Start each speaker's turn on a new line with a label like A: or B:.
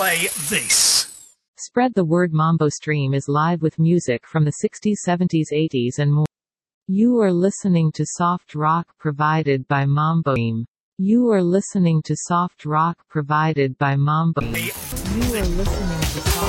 A: play this.
B: Spread the word. Mambo Stream is live with music from the 60s, 70s, 80s and more. You are listening to soft rock provided by Mambo Stream. You are listening to soft rock provided by Mambo Stream. You are listening to soft